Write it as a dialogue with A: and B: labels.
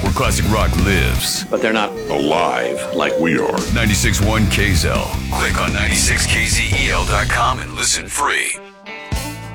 A: where classic rock lives.
B: But they're not alive like we are.
A: 96.1 KZL. Click on 96kzel.com and listen free.